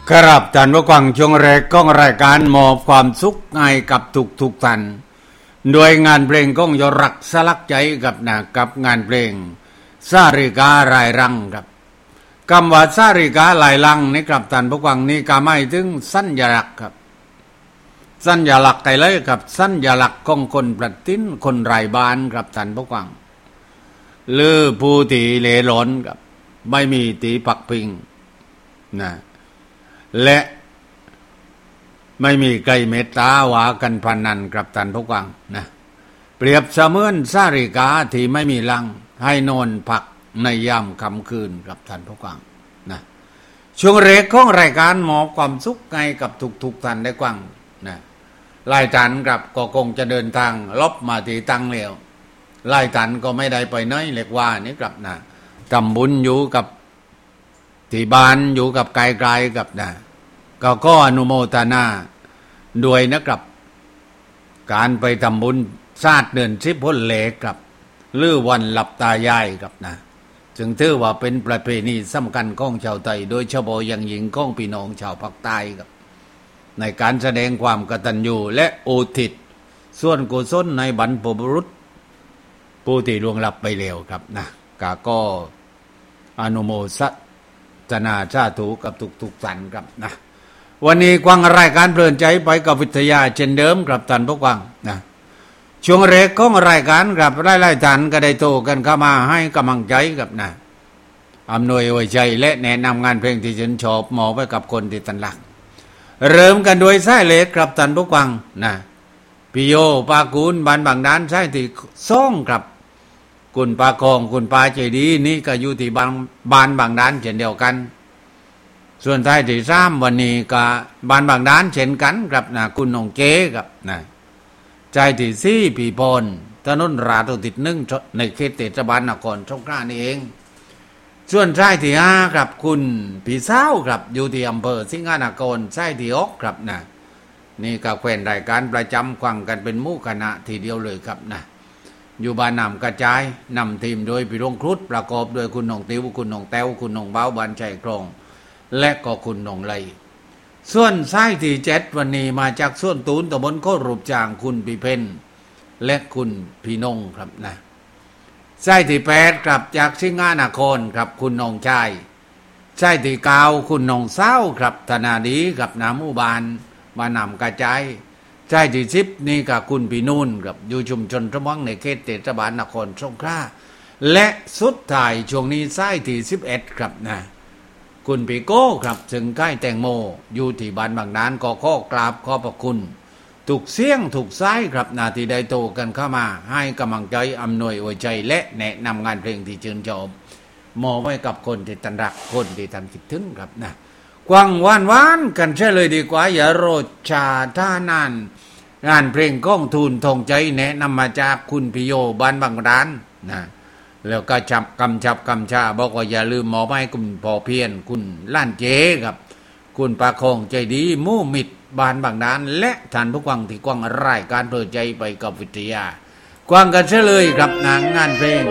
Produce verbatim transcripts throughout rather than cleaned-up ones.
ครับท่านผู้ฟังช่วงแรกของรายการมอบความสุขให้กับทุกทุกท่านโดยงานเพลงก้องยรักสลักใจกับนะกับงานเพลงสาริการายรังครับคำว่าสาริการายรังนี่ครับท่านผู้ฟังนี่ก็หมายถึงสัญลักษณ์ครับสัญลักษณ์ไกลเลยครับสัญลักษณ์ของคนประทินคนไร้บ้านครับท่านผู้ฟังหรือผู้ที่เหล่ร่อนครับไม่มีที่พักพิงนะและไม่มีใครเมตตาหวากันพนันครับท่านผู้ฟังนะเปรียบเสมือนสาริกาที่ไม่มีรังให้นอนพักในยามค่ำคืนครับท่านผู้ฟังนะช่วงแรกของรายการมอบความสุขให้กับทุกๆท่านได้ฟังนะหลายท่านครับก็คงจะเดินทางลบมาที่ตั้งแล้วหลายท่านก็ไม่ได้ไปไหนเรียกว่านี่ครับนะทำบุญอยู่กับที่บ้านอยู่กับไกลๆกับนะก็ก็อนุโมทนาด้วยนะครับการไปทำบุญชาติเดือนสิบพ้นเหล็กครับหรือวันหลับตายายครับนะจึงถือว่าเป็นประเพณีสำคัญของชาวไทยโดยเฉพาะอย่างยิ่งของพี่น้องชาวภาคใต้ครับในการแสดงความกตัญญูและอุทิศส่วนกุศลในบรรพบุรุษผู้ที่ล่วงลับไปแล้วครับนะกาก็อนุโมทนาสาธุกับทุกๆท่านครับนะวันนี้กวางรายการเพลินใจไปกับวิทยาเช่นเดิมครับท่านผู้ฟังนะช่วงแรกของรายการครับหลายๆท่านก็ได้โทรกันเข้ามาให้กำลังใจกับนะอำนวยไว้ใจและแนะนำงานเพลงที่ฉันชอบมอบไว้กับคนที่ตันหลักเริ่มกันโดยสายเล็กครับท่านผู้ฟังนะพี่โยปากูลบ้านบางด้านสายที่ซ่องครับคุณปาคองคุณปาใจดีนี่ก็อยู่ที่บ้านบ้านบางด้านเช่นเดียวกันส่วนท้ายที่สามวันนี้ก็บ้านบางด้านเช่นกันครับนะคุณนงเก๋ครับนะใจที่สี่พี่พรถนนราชติดหนึ่งในเขตเทศบาลนครสงขลานี่เองส่วนใจที่ห้าครับคุณพี่สาวครับอยู่ที่อำเภอสิงห์นครใจที่หกครับนะนี่ก็แขวนรายการประจำฟังกันเป็นหมู่คณะทีเดียวเลยครับนะอยู่บ้านนำกระจายนำทีมโดยพี่รงครุฑประกอบโดยคุณนงติวคุณนงแต้วคุณนงเบ้าบานชัยครองและก็คุณนงไลส่วนสายที่เจ็ดวันนี้มาจากส่วนตูนตำบลโคกรูปจางคุณปีเพ็ญและคุณพี่นงครับนะสายที่แปดกลับจากสิงห์นครครับคุณนงชัยสายที่เก้าคุณนงเศร้าครับธนาดีกับนาหมู่บานมานำกระจายสายที่สิบนี่กับคุณพี่นุ่นครับอยู่ชุมชนระมังในเขตเทศบาลนครสงขลาและสุดท้ายช่วงนี้สายที่สิบเอ็ดครับนะคุณปีโก้ครับซึ่งใกล้แตงโมอยู่ที่บ้านบางนานก็ขอกราบขอบพระคุณถูกเสียงถูกซ้ายครับนาทีได้โตกันเข้ามาให้กำลังใจอำนวยอวยใจและแนะนำงานเพลงที่ชื่นชอบมอบไว้กับคนที่ตันรักคนที่ทันคิดถึงครับนะกว้างวานวานกันใช่เลยดีกว่าอย่าโรดชาท่านานงานเพลงก้องทูลทองใจแนะนำมาจากคุณพิโยบ้านบางร้านนะแล้วก็จับกำชับกำชาบอกว่าอย่าลืมหมอไม้คุณพอเพียรคุณล้านเจครับคุณปาคองใจดีมู่มิดบ้านบางด้านและท่านผู้ฟังที่กว้างรายการเปิดใจไปกับวิทยากว้างกันเช่เลยครับนางงานเพลง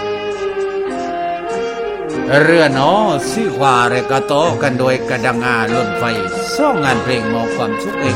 เรือหนอสีขวาเรกะโตกันโดยกระดังงาล้นไฟซ่องงานเพลงมอบความสุข